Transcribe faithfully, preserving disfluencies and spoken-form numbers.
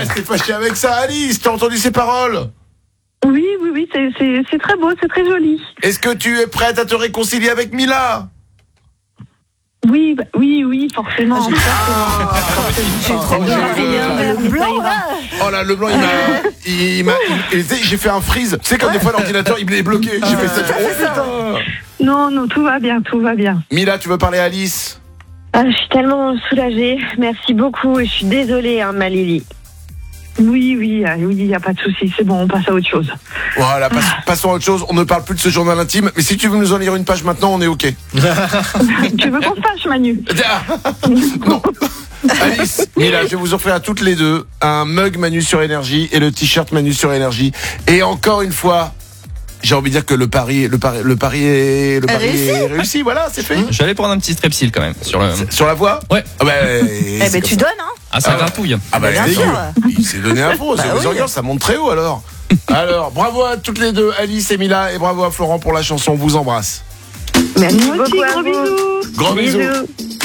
rester fâché avec ça. Alice, t'as entendu ces paroles? Oui, oui, oui, c'est, c'est, c'est très beau, c'est très joli. Est-ce que tu es prête à te réconcilier avec Mila? Oui, bah, oui, oui, forcément. Ah, J'ai trop Le blanc, là. Oh là, le blanc, il m'a... Il m'a il- il- j'ai fait un freeze. Tu sais, comme des fois, l'ordinateur, il est bloqué. J'ai fait ça. Oh, putain. Non, non, tout va bien, tout va bien. Mila, tu veux parler à Alice? Ah, je suis tellement soulagée. Merci beaucoup et je suis désolée, hein, ma Lily. Oui, oui, euh, oui, il n'y a pas de souci. C'est bon, on passe à autre chose. Voilà, passe- passons à autre chose. On ne parle plus de ce journal intime. Mais si tu veux nous en lire une page maintenant, on est OK. Tu veux qu'on se fâche, Manu? Non. Alice, Mila, je vais vous offrir à toutes les deux un mug Manu sur Énergie et le t-shirt Manu sur Énergie. Et encore une fois, j'ai envie de dire que le pari, le pari, le pari est, le pari Réussi. est réussi. Voilà, c'est fait. Je vais aller prendre un petit strepsil quand même sur le. Sur la voie. Ouais. Ah bah, Eh ben, tu donnes, hein. Ah, ça Ah, gratouille. Ah bah, Bien c'est dégueu. sûr. Il s'est donné à fond. Bah C'est oui. aux ça monte très haut alors. Alors, bravo à toutes les deux, Alice et Mila, et bravo à Florent pour la chanson. On vous embrasse. Merci Moi aussi, beaucoup à gros vous. bisous. Gros bisous. Bisous.